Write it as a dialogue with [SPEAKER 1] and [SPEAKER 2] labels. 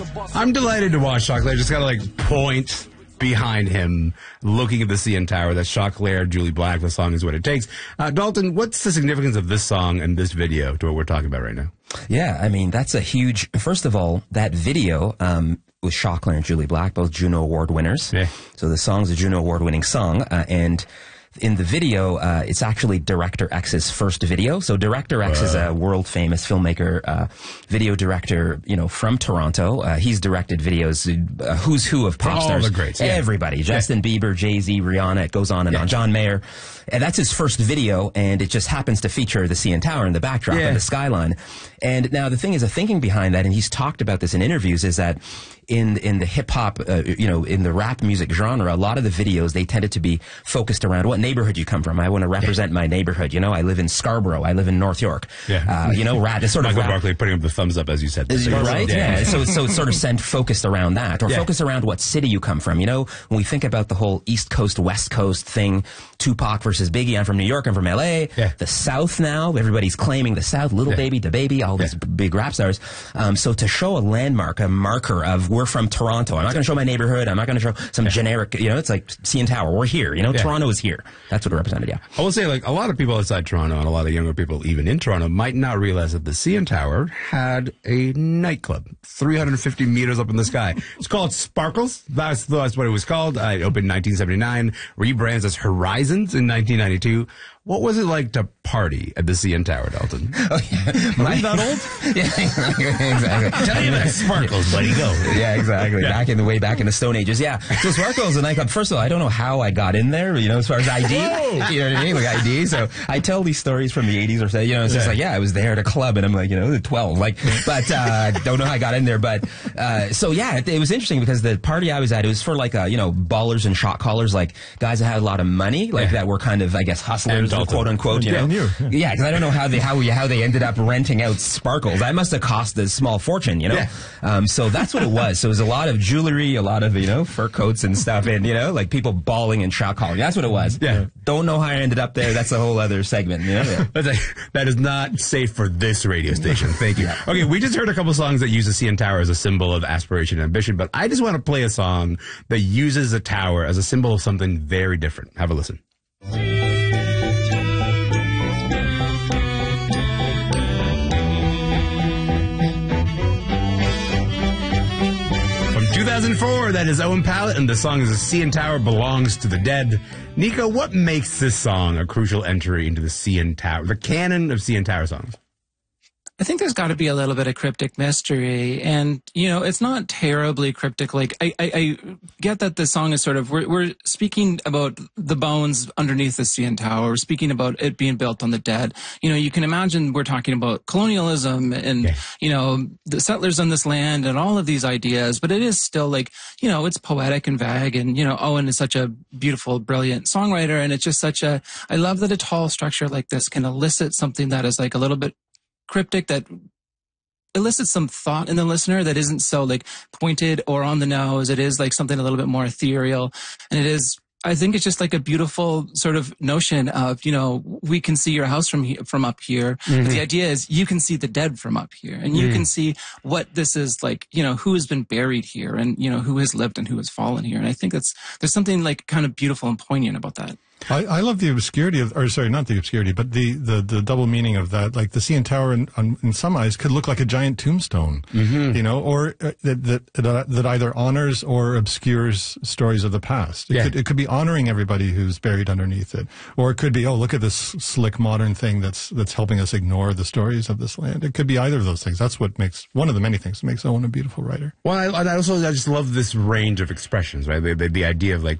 [SPEAKER 1] I'm delighted to watch Chocolate. Just gotta like point behind him, looking at the CN Tower. That's Chocolate, Julie Black. The song is What It Takes. Dalton, what's the significance of this song and this video to what we're talking about right now?
[SPEAKER 2] Yeah, I mean, that's a huge, first of all, that video, with Chocolate and Julie Black, both Juno Award winners.
[SPEAKER 1] Yeah.
[SPEAKER 2] So the song's a Juno Award winning song, and in the video, it's actually Director X's first video. So Director X is a world famous filmmaker, video director, from Toronto. He's directed videos, who's who of pop stars.
[SPEAKER 1] All the greats. Yeah.
[SPEAKER 2] Everybody. Justin Bieber, Jay-Z, Rihanna, it goes on and on. John Mayer. And that's his first video, and it just happens to feature the CN Tower in the backdrop and the skyline. And now the thing is, the thinking behind that, and he's talked about this in interviews, is that in the hip hop, in the rap music genre, a lot of the videos, they tended to be focused around what neighborhood you come from. I want to represent my neighborhood. I live in Scarborough. I live in North York.
[SPEAKER 1] Yeah.
[SPEAKER 2] Rap, it's sort of
[SPEAKER 1] Michael Barkley putting up the thumbs up as you said.
[SPEAKER 2] Right? Yeah. So it's sort of focused around that, or focused around what city you come from. When we think about the whole East Coast, West Coast thing, Tupac versus Biggie, I'm from New York, I'm from LA.
[SPEAKER 1] Yeah.
[SPEAKER 2] The South now, everybody's claiming the South, Little Baby, DaBaby, all these big rap stars. So to show a landmark, a marker of we're from Toronto, I'm not going to show my neighborhood, I'm not going to show some generic, it's like CN Tower, we're here, Toronto is here. That's what it represented, yeah.
[SPEAKER 1] I will say, a lot of people outside Toronto and a lot of younger people even in Toronto might not realize that the CN Tower had a nightclub 350 meters up in the sky. It's called Sparkles. That's what it was called. It opened in 1979, rebrands as Horizons in 1992. What was it like to party at the CN Tower, Dalton?
[SPEAKER 2] Oh, yeah. Are you that old? Yeah, exactly.
[SPEAKER 1] Tell you about Sparkles, buddy, go.
[SPEAKER 2] Yeah, exactly.
[SPEAKER 1] Yeah.
[SPEAKER 2] Back in the Stone Ages. Yeah. So Sparkles, and first of all, I don't know how I got in there, as far as ID. You know what I mean? Like ID. So I tell these stories from the 80s or so, it's just I was there at a club and I'm like, 12. But don't know how I got in there. But, it was interesting because the party I was at, it was for ballers and shot callers, guys that had a lot of money, that were kind of, I guess, hustlers. Quote unquote, Yeah, because I don't know how they ended up renting out Sparkles. That must have cost a small fortune, So that's what it was. So it was a lot of jewelry, a lot of fur coats and stuff, and people bawling and shot calling. That's what it was.
[SPEAKER 1] Yeah.
[SPEAKER 2] Don't know how I ended up there. That's a whole other segment.
[SPEAKER 1] That is not safe for this radio station. Thank you. Okay, we just heard a couple songs that use the CN Tower as a symbol of aspiration and ambition, but I just want to play a song that uses a tower as a symbol of something very different. Have a listen. From 2004, that is Owen Pallett, and the song is The CN Tower Belongs to the Dead. Nico, what makes this song a crucial entry into the CN Tower, the canon of CN Tower songs?
[SPEAKER 3] I think there's got to be a little bit of cryptic mystery, and it's not terribly cryptic. I get that the song is sort of we're speaking about the bones underneath the CN Tower. We're speaking about it being built on the dead. You can imagine we're talking about colonialism and the settlers on this land and all of these ideas, but it is still it's poetic and vague. And Owen is such a beautiful, brilliant songwriter, and it's just I love that a tall structure like this can elicit something that is a little bit cryptic, that elicits some thought in the listener that isn't so pointed or on the nose. It is something a little bit more ethereal, and it is, I think it's just a beautiful sort of notion of, we can see your house from up here. Mm-hmm. But the idea is you can see the dead from up here, and you can see what this is who has been buried here, and, who has lived and who has fallen here. And I think there's something kind of beautiful and poignant about that.
[SPEAKER 4] I love the obscurity not the obscurity, but the double meaning of that. The CN Tower in some eyes could look like a giant tombstone, or that either honors or obscures stories of the past. It could be honoring everybody who's buried underneath it, or it could be, look at this slick modern thing that's helping us ignore the stories of this land. It could be either of those things. That's what makes one of the many things that makes Owen a beautiful writer.
[SPEAKER 1] Well, I just love this range of expressions, right? The idea of